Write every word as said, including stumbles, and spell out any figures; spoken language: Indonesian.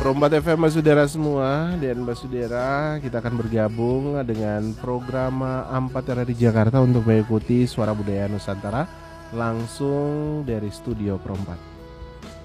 Perombat F M Basudara semua dan Basudara, kita akan bergabung dengan program Ampat yang ada di Jakarta untuk mengikuti Suara Budaya Nusantara langsung dari studio Perombat.